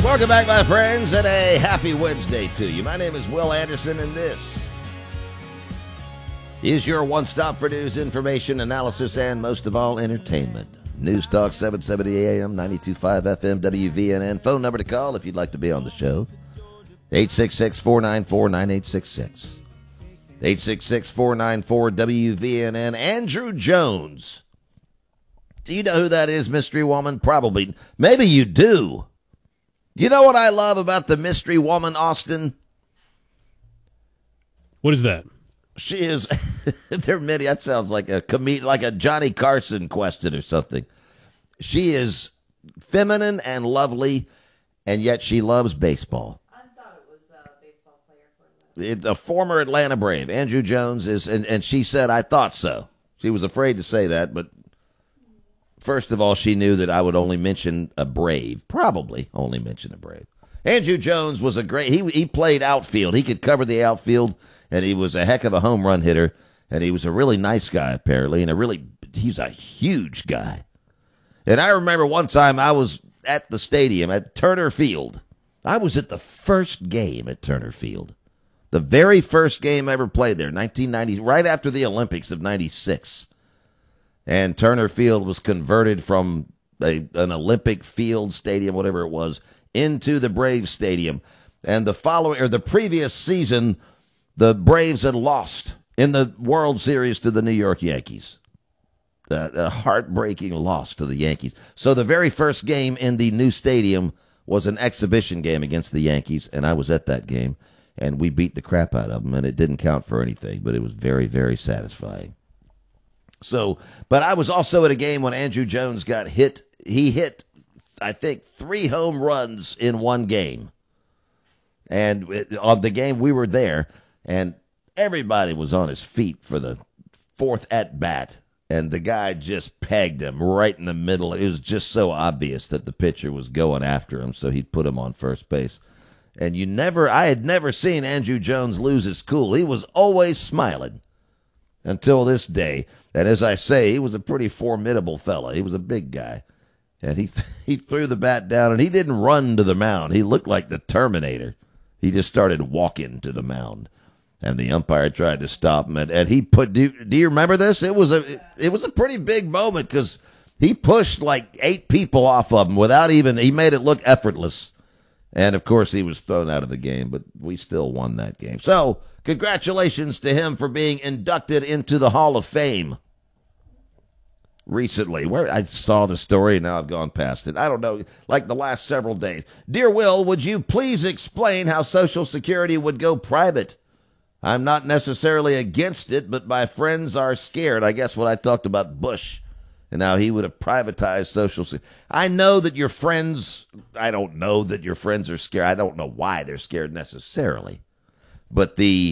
Welcome back, my friends, and a happy Wednesday to you. My name is Will Anderson, and this is your one-stop for news, information, analysis, and most of all, entertainment. News Talk 770 AM, 92.5 FM, WVNN. Phone number to call if you'd like to be on the show. 866-494-9866. 866-494-WVNN. Andrew Jones. Do you know who that is, Mystery Woman? Probably. Maybe you do. You know what I love about the Mystery Woman, Austin? What is that? She is, there are many, that sounds like a comedian, like a Johnny Carson question or something. She is feminine and lovely, and yet she loves baseball. I thought it was a baseball player for It's a former Atlanta Brave. Andrew Jones is, and she said, I thought so. She was afraid to say that, but first of all, she knew that I would only mention a Brave, probably only mention a Brave. Andrew Jones was a great, he played outfield. He could cover the outfield, and he was a heck of a home run hitter, and he was a really nice guy, apparently, and he's a huge guy. And I remember one time I was at the stadium at Turner Field. I was at the first game at Turner Field. The very first game I ever played there, 1990, right after the Olympics of 96. And Turner Field was converted from an Olympic field stadium, whatever it was, into the Braves Stadium. And the previous season, the Braves had lost in the World Series to the New York Yankees. A heartbreaking loss to the Yankees. So the very first game in the new stadium was an exhibition game against the Yankees, and I was at that game, and we beat the crap out of them, and it didn't count for anything, but it was very, very satisfying. So, but I was also at a game when Andrew Jones got hit. He hit, I think, 3 home runs in one game. And on the game, we were there, and everybody was on his feet for the 4th at-bat. And the guy just pegged him right in the middle. It was just so obvious that the pitcher was going after him, so he'd put him on first base. And I had never seen Andrew Jones lose his cool. He was always smiling until this day. And as I say, he was a pretty formidable fella. He was a big guy. And he threw the bat down, and he didn't run to the mound. He looked like the Terminator. He just started walking to the mound. And the umpire tried to stop him, and he put. Do you remember this? It was a pretty big moment because he pushed like 8 people off of him without even. He made it look effortless, and of course he was thrown out of the game. But we still won that game. So congratulations to him for being inducted into the Hall of Fame recently. Where I saw the story, and now I've gone past it. I don't know, like the last several days. Dear Will, would you please explain how Social Security would go private? I'm not necessarily against it, but my friends are scared. I guess what I talked about Bush and how he would have privatized Social Security. I know that your friends, I don't know that your friends are scared. I don't know why they're scared necessarily. But the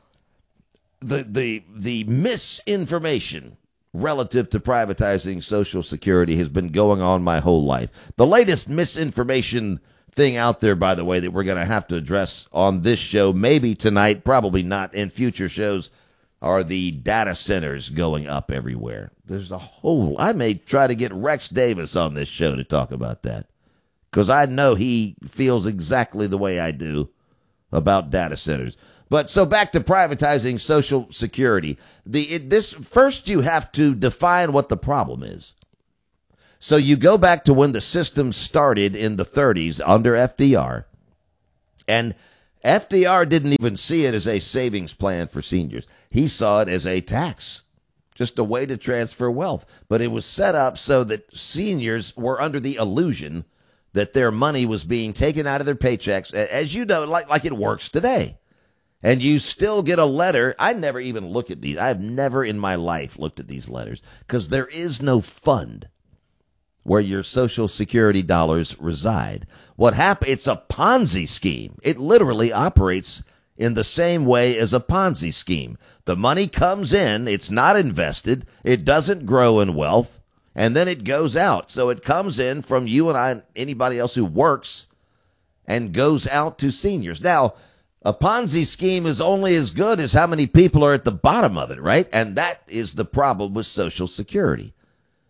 misinformation relative to privatizing Social Security has been going on my whole life. The latest misinformation thing out there, by the way, that we're going to have to address on this show, maybe tonight, probably not in future shows, are the data centers going up everywhere. There's I may try to get Rex Davis on this show to talk about that, because I know he feels exactly the way I do about data centers. But so back to privatizing Social Security. First you have to define what the problem is. So you go back to when the system started in the 30s under FDR, and FDR didn't even see it as a savings plan for seniors. He saw it as a tax, just a way to transfer wealth. But it was set up so that seniors were under the illusion that their money was being taken out of their paychecks, as you know, like it works today. And you still get a letter. I never even look at these. I've never in my life looked at these letters because there is no fund where your Social Security dollars reside. What happened? It's a Ponzi scheme. It literally operates in the same way as a Ponzi scheme. The money comes in, it's not invested, it doesn't grow in wealth, and then it goes out. So it comes in from you and I and anybody else who works and goes out to seniors. Now, a Ponzi scheme is only as good as how many people are at the bottom of it, right? And that is the problem with Social Security.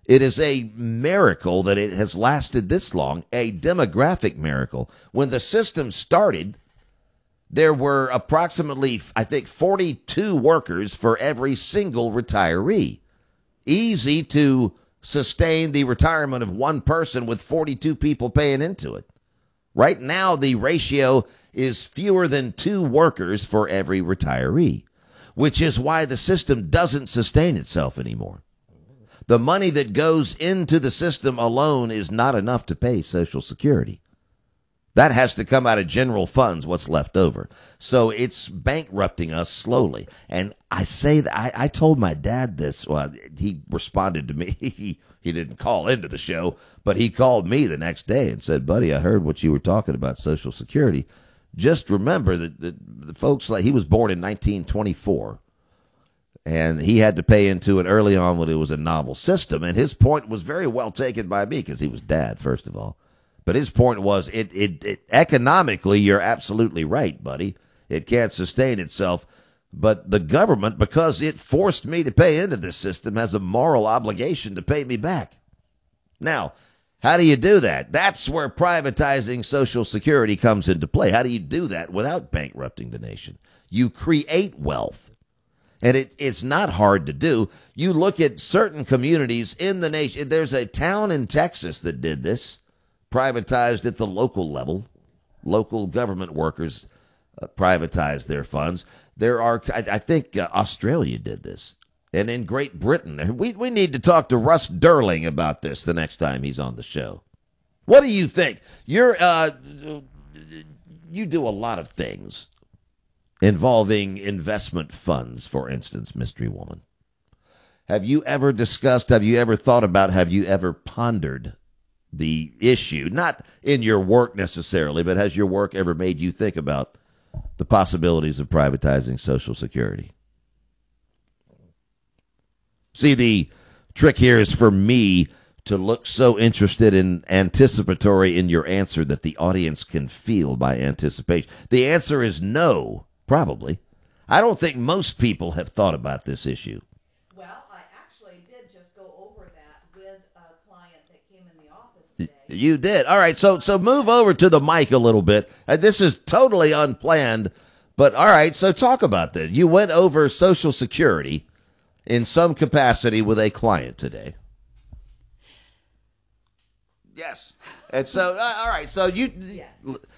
It is a miracle that it has lasted this long, a demographic miracle. When the system started, there were approximately, I think, 42 workers for every single retiree. Easy to sustain the retirement of one person with 42 people paying into it. Right now, the ratio is fewer than 2 workers for every retiree, which is why the system doesn't sustain itself anymore. The money that goes into the system alone is not enough to pay Social Security. That has to come out of general funds, what's left over. So it's bankrupting us slowly. And I say that I told my dad this. Well, he responded to me. He didn't call into the show, but he called me the next day and said, buddy, I heard what you were talking about Social Security. Just remember that the folks, like, he was born in 1924, and he had to pay into it early on when it was a novel system. And his point was very well taken by me because he was dad, first of all. But his point was, it economically, you're absolutely right, buddy. It can't sustain itself. But the government, because it forced me to pay into this system, has a moral obligation to pay me back. Now, how do you do that? That's where privatizing Social Security comes into play. How do you do that without bankrupting the nation? You create wealth. And it's not hard to do. You look at certain communities in the nation. There's a town in Texas that did this. Privatized at the local level. Local government workers privatized their funds. There are, I think Australia did this. And in Great Britain, we need to talk to Russ Durling about this the next time he's on the show. What do you think? You do a lot of things involving investment funds, for instance, Mystery Woman. Have you ever discussed, have you ever thought about, have you ever pondered the issue, not in your work necessarily, but has your work ever made you think about the possibilities of privatizing Social Security? See, the trick here is for me to look so interested and anticipatory in your answer that the audience can feel my anticipation. The answer is no, probably. I don't think most people have thought about this issue. Well, I actually did just go over that with a client that came in the office today. You did. All right, so move over to the mic a little bit. This is totally unplanned, but all right, so talk about that. You went over Social Security in some capacity with a client today. Yes. And so, all right, so you... Yes.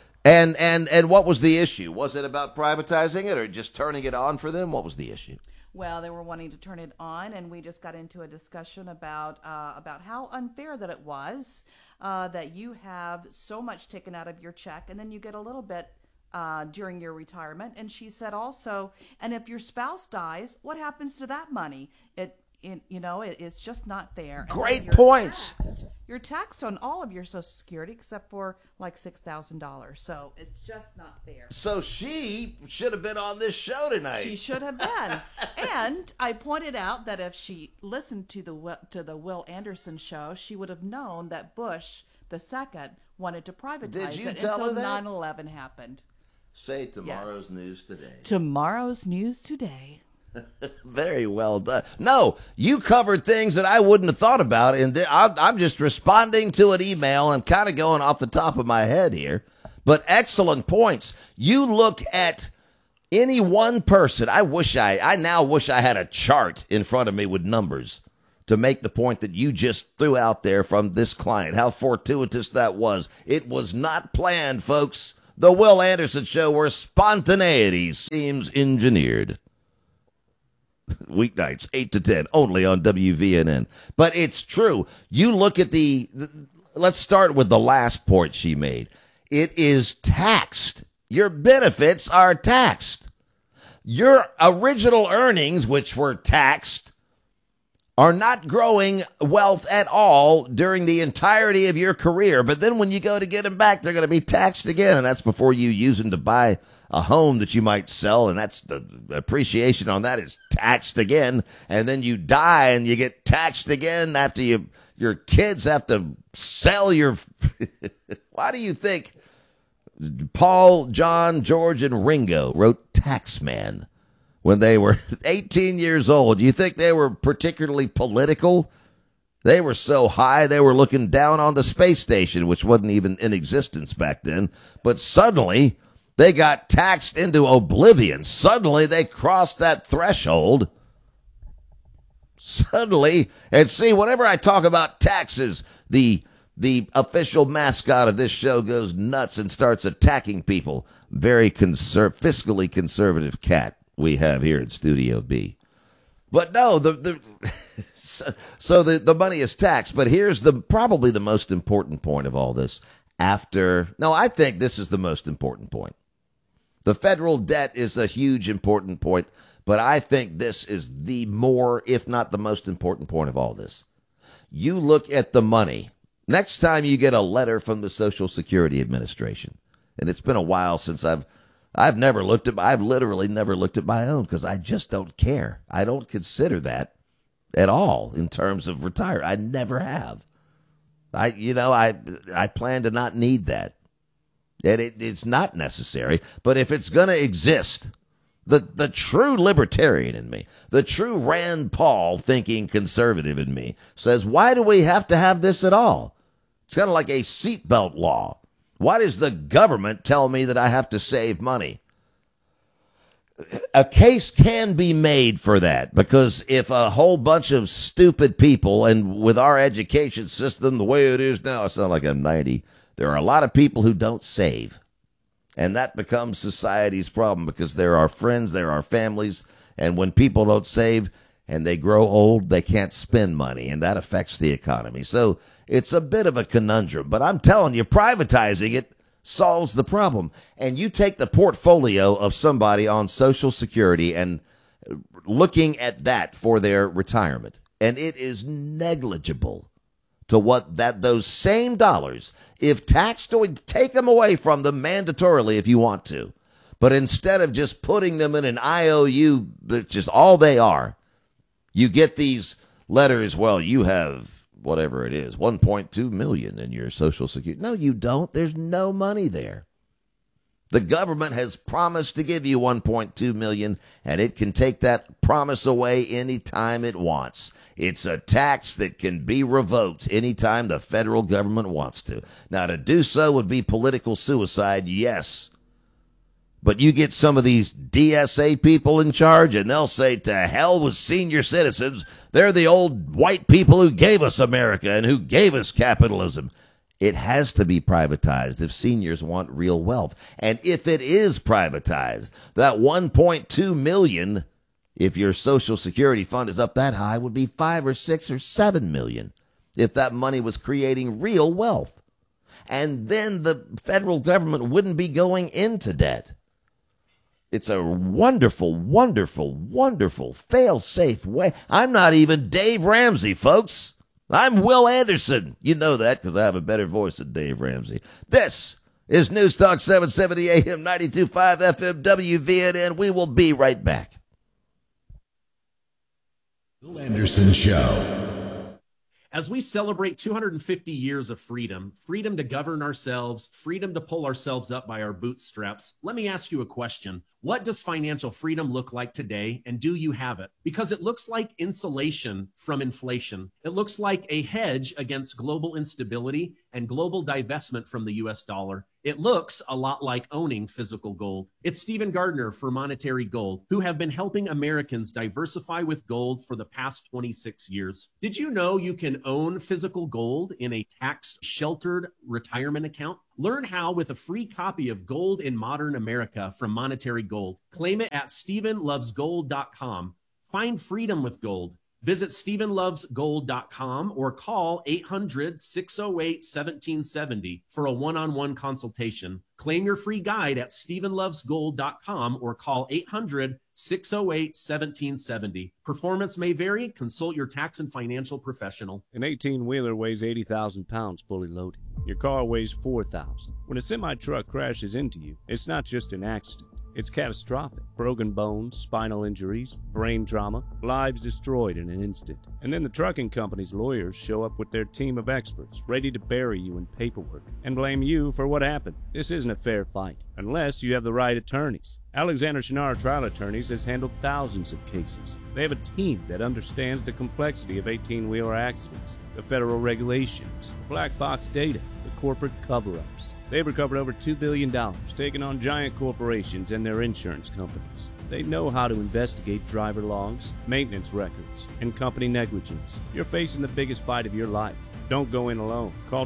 And what was the issue? Was it about privatizing it or just turning it on for them? What was the issue? Well, they were wanting to turn it on, and we just got into a discussion about how unfair that it was, that you have so much taken out of your check, and then you get a little bit during your retirement. And she said also, and if your spouse dies, what happens to that money? It's just not fair. And Great you're points. You're taxed on all of your Social Security except for like $6,000. So it's just not fair. So she should have been on this show tonight. She should have been. And I pointed out that if she listened to the Will Anderson show, she would have known that Bush II wanted to privatize Did you it tell her until that? 9/11 happened. Say tomorrow's Yes. news today. Tomorrow's news today. Very well done. No, you covered things that I wouldn't have thought about, and I'm just responding to an email and kind of going off the top of my head here. But excellent points. You look at any one person. I now wish I had a chart in front of me with numbers to make the point that you just threw out there from this client. How fortuitous that was. It was not planned, folks. The Will Anderson Show, where spontaneity seems engineered. Weeknights, 8 to 10, only on WVNN. But it's true. You look at let's start with the last point she made. It is taxed. Your benefits are taxed. Your original earnings, which were taxed, are not growing wealth at all during the entirety of your career. But then when you go to get them back, they're going to be taxed again. And that's before you use them to buy a home that you might sell. And that's the appreciation on that is taxed again. And then you die and you get taxed again after your kids have to sell your... Why do you think Paul, John, George, and Ringo wrote Taxman when they were 18 years old? Do you think they were particularly political? They were so high, they were looking down on the space station, which wasn't even in existence back then. But suddenly, they got taxed into oblivion. Suddenly, they crossed that threshold. Suddenly, and see, whenever I talk about taxes, the official mascot of this show goes nuts and starts attacking people. Very fiscally conservative cat we have here in Studio B. But no, so the money is taxed. But here's probably the most important point of all this. I think this is the most important point. The federal debt is a huge important point, but I think this is the more, if not the most important point of all this. You look at the money. Next time you get a letter from the Social Security Administration, and it's been a while since I've literally never looked at my own because I just don't care. I don't consider that at all in terms of retire. I never have. I plan to not need that. And it's not necessary. But if it's going to exist, the true libertarian in me, the true Rand Paul thinking conservative in me says, why do we have to have this at all? It's kind of like a seatbelt law. Why does the government tell me that I have to save money? A case can be made for that, because if a whole bunch of stupid people, and with our education system the way it is now, I sound like I'm 90, there are a lot of people who don't save. And that becomes society's problem, because there are friends, there are families, and when people don't save and they grow old, they can't spend money, and that affects the economy. So it's a bit of a conundrum, but I'm telling you, privatizing it solves the problem. And you take the portfolio of somebody on Social Security and looking at that for their retirement, and it is negligible to what those same dollars, if taxed, or take them away from them mandatorily if you want to. But instead of just putting them in an IOU, that's just all they are, you get these letters, well, you have whatever it is, 1.2 million in your Social Security. No, you don't. There's no money there. The government has promised to give you 1.2 million, and it can take that promise away anytime it wants. It's a tax that can be revoked anytime the federal government wants to. Now, to do so would be political suicide, yes. But you get some of these DSA people in charge, and they'll say, to hell with senior citizens. They're the old white people who gave us America and who gave us capitalism. It has to be privatized if seniors want real wealth. And if it is privatized, that 1.2 million, if your Social Security fund is up that high, would be 5 or 6 or 7 million if that money was creating real wealth. And then the federal government wouldn't be going into debt. It's a wonderful, wonderful, wonderful, fail-safe way. I'm not even Dave Ramsey, folks. I'm Will Anderson. You know that because I have a better voice than Dave Ramsey. This is News Talk 770 AM 92.5 FM WVNN. We will be right back. Will Anderson Show. As we celebrate 250 years of freedom, freedom to govern ourselves, freedom to pull ourselves up by our bootstraps, let me ask you a question. What does financial freedom look like today, and do you have it? Because it looks like insulation from inflation. It looks like a hedge against global instability and global divestment from the US dollar. It looks a lot like owning physical gold. It's Stephen Gardner for Monetary Gold, who have been helping Americans diversify with gold for the past 26 years. Did you know you can own physical gold in a tax-sheltered retirement account? Learn how with a free copy of Gold in Modern America from Monetary Gold. Claim it at StephenLovesGold.com. Find freedom with gold. Visit StephenLovesGold.com or call 800-608-1770 for a one-on-one consultation. Claim your free guide at StephenLovesGold.com or call 800-608-1770. Performance may vary. Consult your tax and financial professional. An 18-wheeler weighs 80,000 pounds fully loaded. Your car weighs 4,000. When a semi-truck crashes into you, it's not just an accident. It's catastrophic. Broken bones, spinal injuries, brain trauma, lives destroyed in an instant. And then the trucking company's lawyers show up with their team of experts, ready to bury you in paperwork and blame you for what happened. This isn't a fair fight, unless you have the right attorneys. Alexander Shinara Trial Attorneys has handled thousands of cases. They have a team that understands the complexity of 18-wheeler accidents, the federal regulations, the black box data, the corporate cover-ups. They've recovered over $2 billion, taking on giant corporations and their insurance companies. They know how to investigate driver logs, maintenance records, and company negligence. You're facing the biggest fight of your life. Don't go in alone. Call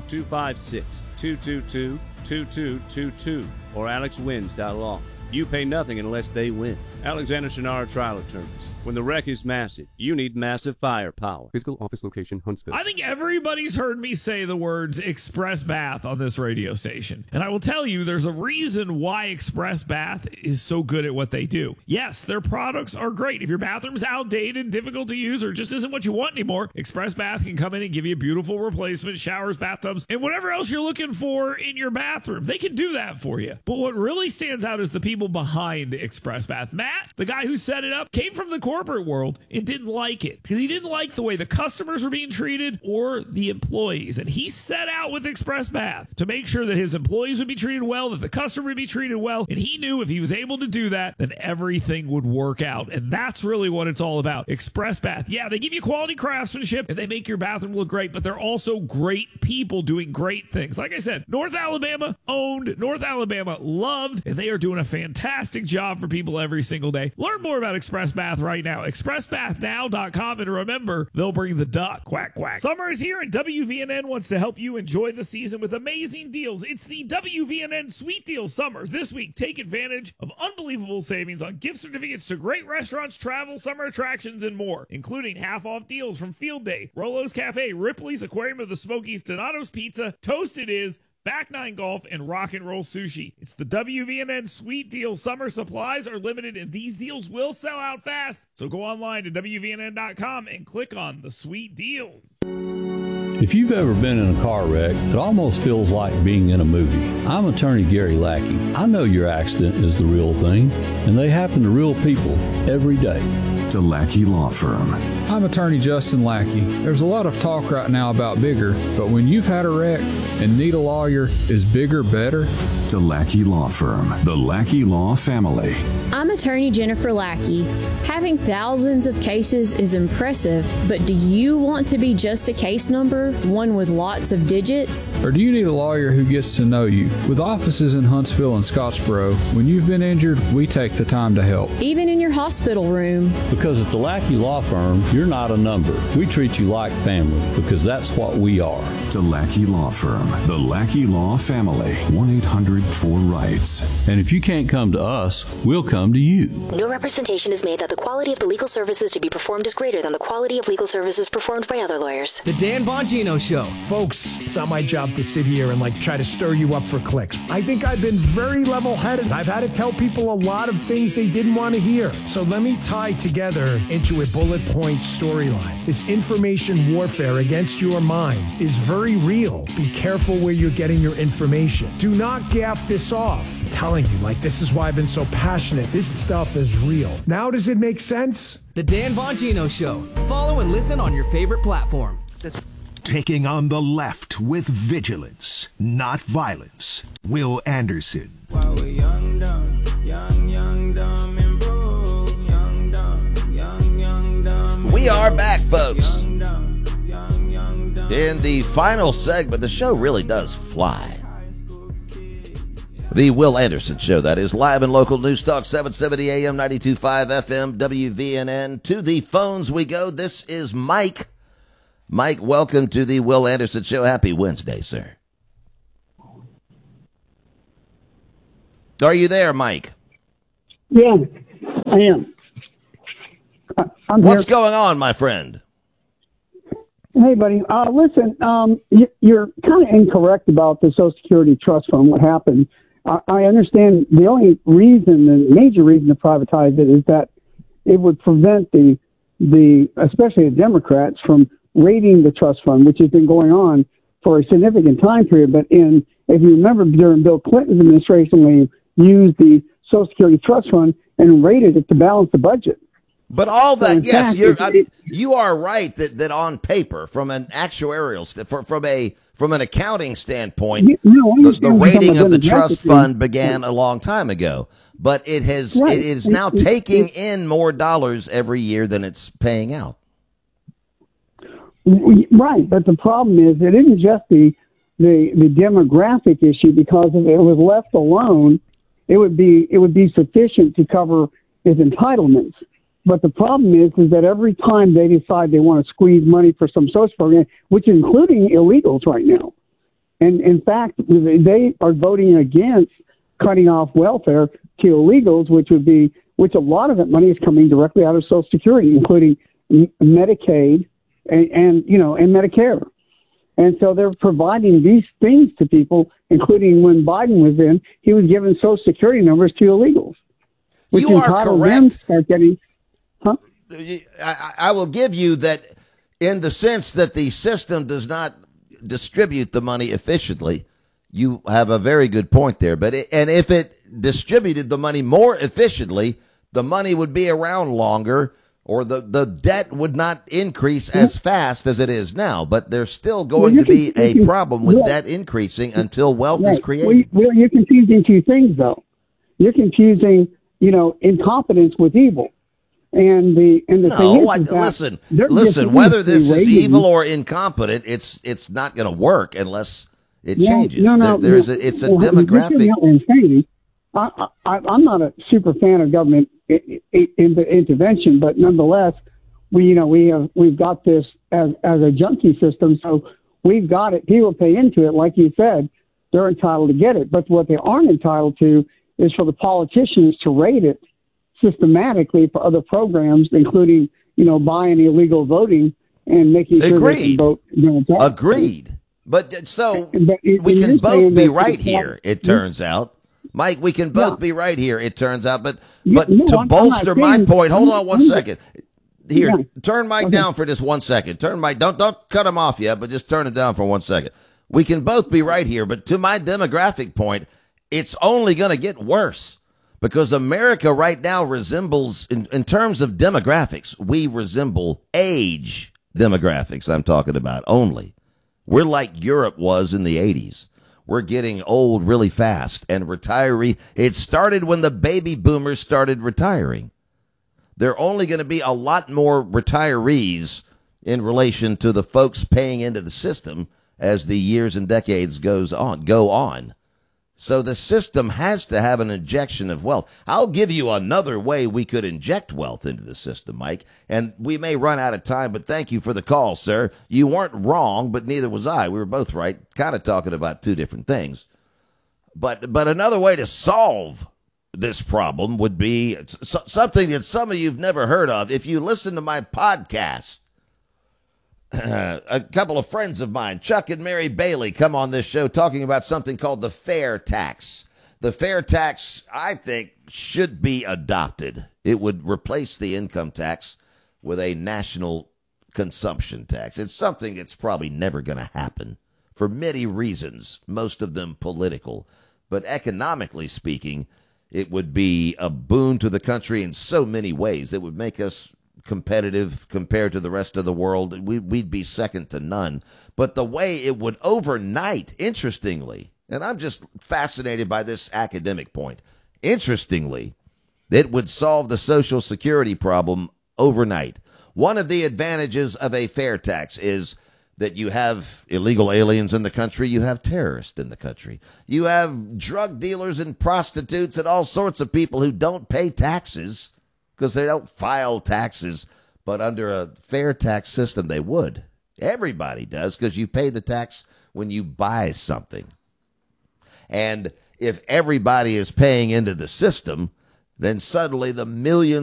256-222-2222 or alexwins.law. You pay nothing unless they win. Alexander Shinara Trial Attorneys. When the wreck is massive, you need massive firepower. Physical office location, Huntsville. I think everybody's heard me say the words Express Bath on this radio station. And I will tell you, there's a reason why Express Bath is so good at what they do. Yes, their products are great. If your bathroom's outdated, difficult to use, or just isn't what you want anymore, Express Bath can come in and give you beautiful replacement showers, bathtubs, and whatever else you're looking for in your bathroom. They can do that for you. But what really stands out is the people behind Express Bath. Matt, the guy who set it up, came from the corporate world and didn't like it because he didn't like the way the customers were being treated or the employees. And he set out with Express Bath to make sure that his employees would be treated well, that the customer would be treated well. And he knew if he was able to do that, then everything would work out. And that's really what it's all about. Express Bath. Yeah, they give you quality craftsmanship and they make your bathroom look great, but they're also great people doing great things. Like I said, North Alabama owned, North Alabama loved, and they are doing a fantastic job for people every single day. Learn more about Express Bath right now. ExpressBathNow.com, and remember, they'll bring the duck. Quack, quack. Summer is here, and WVNN wants to help you enjoy the season with amazing deals. It's the WVNN Sweet Deal Summer. This week, take advantage of unbelievable savings on gift certificates to great restaurants, travel, summer attractions, and more, including half-off deals from Field Day, Rolo's Cafe, Ripley's Aquarium of the Smokies, Donato's Pizza, Toasted Is, Back Nine Golf, and Rock and Roll Sushi. It's the WVNN Sweet Deal. Summer supplies are limited, and these deals will sell out fast. So go online to WVNN.com and click on the Sweet Deals. If you've ever been in a car wreck, it almost feels like being in a movie. I'm attorney Gary Lackey. I know your accident is the real thing, and they happen to real people every day. The Lackey Law Firm. I'm attorney Justin Lackey. There's a lot of talk right now about bigger, but when you've had a wreck and need a lawyer, is bigger better? The Lackey Law Firm. The Lackey Law Family. I'm attorney Jennifer Lackey. Having thousands of cases is impressive, but do you want to be just a case number, one with lots of digits? Or do you need a lawyer who gets to know you? With offices in Huntsville and Scottsboro, when you've been injured, we take the time to help. Even in your hospital room. Because at the Lackey Law Firm, you're not a number. We treat you like family because that's what we are. The Lackey Law Firm. The Lackey Law Family. 1-800-4-RIGHTS. And if you can't come to us, we'll come to you. No representation is made that the quality of the legal services to be performed is greater than the quality of legal services performed by other lawyers. The Dan Bongino Show. Folks, it's not my job to sit here and try to stir you up for clicks. I think I've been very level-headed. I've had to tell people a lot of things they didn't want to hear. So let me tie together into a bullet point storyline. This information warfare against your mind is very real. Be careful where you're getting your information. Do not gaff this off. I'm telling you, this is why I've been so passionate. This stuff is real. Now does it make sense? The Dan Bongino Show. Follow and listen on your favorite platform. Taking on the left with vigilance, not violence. Will Anderson. While we're young, dumb, young, dumb, and broke. Young, dumb, young, dumb. We are back, folks. In the final segment, the show really does fly. The Will Anderson Show, that is, live and local News Talk, 770 AM, 92.5 FM, WVNN. To the phones we go. This is Mike. Mike, welcome to the Will Anderson Show. Happy Wednesday, sir. Are you there, Mike? Yeah, I am. What's going on, my friend? Hey, buddy. Listen, you're kind of incorrect about the Social Security Trust Fund, what happened. I understand the only reason, the major reason to privatize it is that it would prevent the especially the Democrats from raiding the trust fund, which has been going on for a significant time period. But if you remember during Bill Clinton's administration, when he used the Social Security Trust Fund and rated it to balance the budget. But all So that, in yes, fact, you are right that on paper, from an actuarial, from an accounting standpoint, the rating of the trust fund began a long time ago. But it is now taking in more dollars every year than it's paying out. Right, but the problem is it isn't just the demographic issue, because if it was left alone, it would be sufficient to cover his entitlements. But the problem is that every time they decide they want to squeeze money for some social program, which is including illegals right now, and in fact they are voting against cutting off welfare to illegals, which a lot of that money is coming directly out of Social Security, including Medicaid and Medicare. And so they're providing these things to people, including when Biden was in, he was giving Social Security numbers to illegals, which You are entitled them to correct. start getting. Huh? I will give you that in the sense that the system does not distribute the money efficiently. You have a very good point there. But if it distributed the money more efficiently, the money would be around longer, or the debt would not increase as fast as it is now. But there's still going to be a problem with debt increasing until wealth is created. Well, you're confusing two things, though. You're confusing, incompetence with evil. And the thing is, listen. Whether this is evil or incompetent, it's not going to work unless it changes. It's a demographic. I'm not a super fan of government intervention, but nonetheless, we've got this as a junkie system, so we've got it. People pay into it, like you said, they're entitled to get it. But what they aren't entitled to is for the politicians to rate it systematically for other programs, including, buying illegal voting and making sure they can vote. Agreed. But so we can both be right here, it turns out. Mike, we can both be right here, it turns out. But to bolster my point, hold on one second. Here, turn Mike down for just 1 second. Turn Mike, don't cut him off yet, but just turn it down for 1 second. We can both be right here, but to my demographic point, it's only going to get worse. Because America right now resembles, in terms of demographics, we resemble age demographics, I'm talking about only. We're like Europe was in the 80s. We're getting old really fast, and it started when the baby boomers started retiring. There are only going to be a lot more retirees in relation to the folks paying into the system as the years and decades go on. So the system has to have an injection of wealth. I'll give you another way we could inject wealth into the system, Mike, and we may run out of time, but thank you for the call, sir. You weren't wrong, but neither was I. We were both right, kind of talking about two different things. But another way to solve this problem would be something that some of you have never heard of. If you listen to my podcast, a couple of friends of mine, Chuck and Mary Bailey, come on this show talking about something called the fair tax. The fair tax, I think, should be adopted. It would replace the income tax with a national consumption tax. It's something that's probably never going to happen for many reasons, most of them political. But economically speaking, it would be a boon to the country in so many ways. It would make us competitive compared to the rest of the world. We'd be second to none. But the way it would overnight, interestingly, and I'm just fascinated by this academic point, interestingly, it would solve the Social Security problem overnight. One of the advantages of a fair tax is that you have illegal aliens in the country, you have terrorists in the country, you have drug dealers and prostitutes and all sorts of people who don't pay taxes because they don't file taxes, but under a fair tax system, they would. Everybody does, because you pay the tax when you buy something. And if everybody is paying into the system, then suddenly the millions